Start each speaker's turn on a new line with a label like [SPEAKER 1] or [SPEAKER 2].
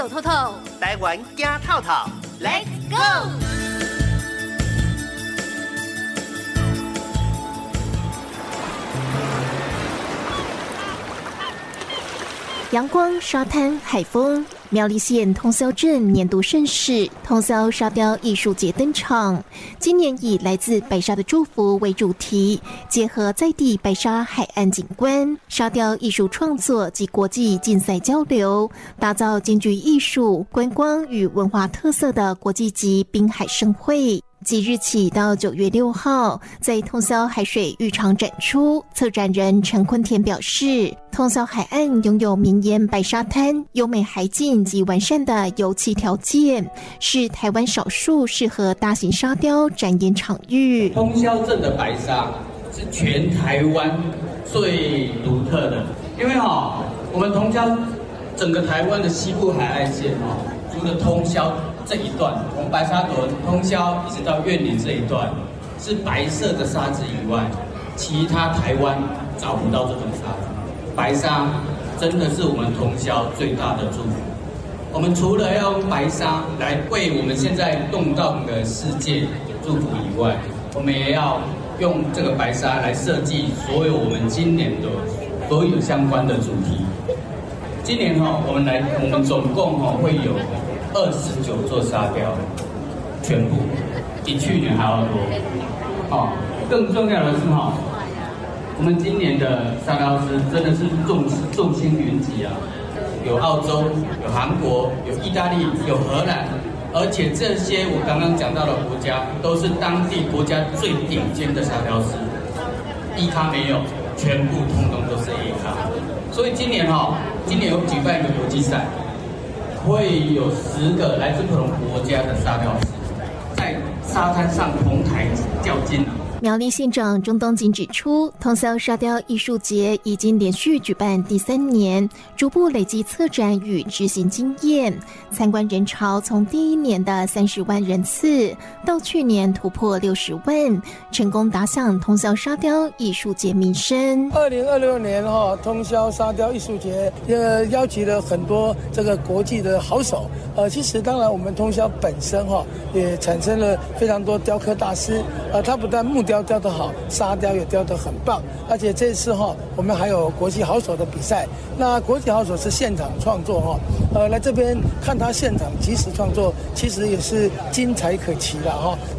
[SPEAKER 1] 走透透，
[SPEAKER 2] 台湾行透透
[SPEAKER 1] ，Let's go！
[SPEAKER 3] 阳光、沙滩、海风，苗栗县通霄镇年度盛事通霄沙雕艺术节登场。今年以来自白沙的祝福为主题，结合在地白沙海岸景观、沙雕艺术创作及国际竞赛交流，打造兼具艺术、观光与文化特色的国际级滨海盛会。即日起到9月6号，在通霄海水浴场展出。策展人陈坤田表示，通霄海岸拥有绵延白沙滩、优美海景及完善的油漆条件，是台湾少数适合大型沙雕展演场域。
[SPEAKER 4] 通霄镇的白沙是全台湾最独特的，因为我们通霄整个台湾的西部海岸线除了通霄这一段，从白沙屯、通霄一直到苑林这一段是白色的沙子以外，其他台湾找不到这种沙子。白沙真的是我们通霄最大的祝福。我们除了要用白沙来为我们现在动荡的世界祝福以外，我们也要用这个白沙来设计所有我们今年的所有相关的主题。今年我们总共会有29座沙雕，全部比去年还要多。更重要的是我们今年的沙雕师真的是众星云集啊，有澳洲，有韩国，有意大利，有荷兰，而且这些我刚刚讲到的国家都是当地国家最顶尖的沙雕师，一咖没有，全部通通都是 A 咖。所以今年有举办一个国际赛。会有10个来自不同国家的沙雕师在沙滩上同台较劲。
[SPEAKER 3] 苗栗县长钟东锦指出，通霄沙雕艺术节已经连续举办第3年，逐步累积策展与执行经验。参观人潮从第1年的30万人次，到去年突破60万，成功打响通霄沙雕艺术节名声。
[SPEAKER 5] 2026年通霄沙雕艺术节邀集了很多这个国际的好手。其实当然我们通霄本身也产生了非常多雕刻大师，他不但木雕雕得好，沙雕也雕得很棒，而且这次我们还有国际好手的比赛。那国际好手是现场创作来这边看他现场即时创作，其实也是精彩可期了